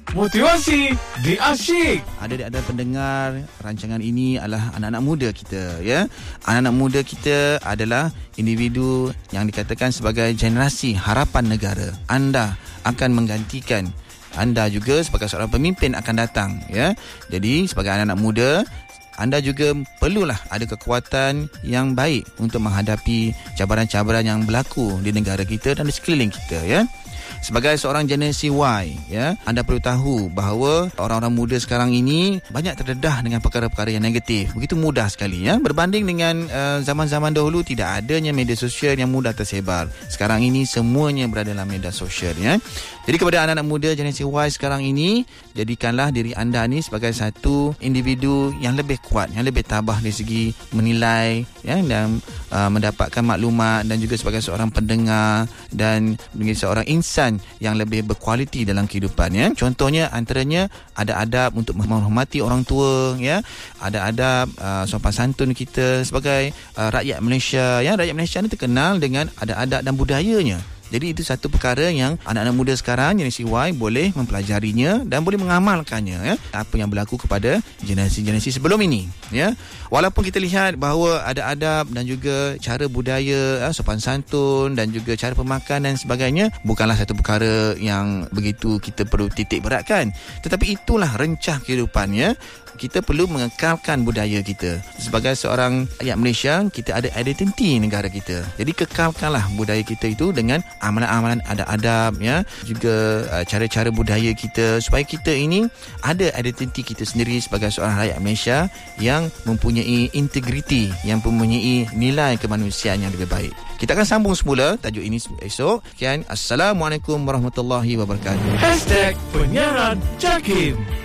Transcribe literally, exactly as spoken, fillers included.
Motivasi di Asyik. Ada ada pendengar rancangan ini adalah anak-anak muda kita, ya. Anak-anak muda kita adalah individu yang dikatakan sebagai generasi harapan negara. Anda akan menggantikan, anda juga sebagai seorang pemimpin akan datang, ya. Jadi sebagai anak-anak muda, anda juga perlulah ada kekuatan yang baik untuk menghadapi cabaran-cabaran yang berlaku di negara kita dan di sekeliling kita, ya. Sebagai seorang generasi Y, ya, anda perlu tahu bahawa orang-orang muda sekarang ini banyak terdedah dengan perkara-perkara yang negatif. Begitu mudah sekali, ya. Berbanding dengan uh, zaman-zaman dahulu, tidak adanya media sosial yang mudah tersebar. Sekarang ini semuanya berada dalam media sosial, ya. Jadi kepada anak-anak muda generasi Y sekarang ini, jadikanlah diri anda ni sebagai satu individu yang lebih kuat, yang lebih tabah dari segi menilai, ya, dan uh, mendapatkan maklumat, dan juga sebagai seorang pendengar dan menjadi seorang insan yang lebih berkualiti dalam kehidupannya. Contohnya antaranya ada adab untuk menghormati orang tua, ya. Ada adab uh, sopan santun kita sebagai uh, rakyat Malaysia, ya. Rakyat Malaysia ni terkenal dengan ada adab dan budayanya. Jadi itu satu perkara yang anak-anak muda sekarang, generasi Y, boleh mempelajarinya dan boleh mengamalkannya, ya. Apa yang berlaku kepada generasi-generasi sebelum ini, ya. Walaupun kita lihat bahawa ada adab dan juga cara budaya, sopan santun dan juga cara pemakan dan sebagainya, bukanlah satu perkara yang begitu kita perlu titik beratkan. Tetapi itulah rencah kehidupannya. Kita perlu mengekalkan budaya kita. Sebagai seorang rakyat Malaysia, kita ada identiti negara kita. Jadi kekalkanlah budaya kita itu dengan amalan-amalan adab-adab, ya, juga uh, cara-cara budaya kita, supaya kita ini ada identiti kita sendiri sebagai seorang rakyat Malaysia yang mempunyai integriti, yang mempunyai nilai kemanusiaan yang lebih baik. Kita akan sambung semula tajuk ini esok. Sekian, Assalamualaikum warahmatullahi wabarakatuh. Hashtag Penyiaran Jakim.